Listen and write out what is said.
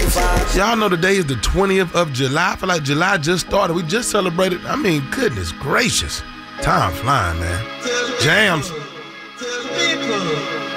Y'all know today is the 20th of July. I feel like July just started. We just celebrated. I mean, goodness gracious. Time flying, man. Jams.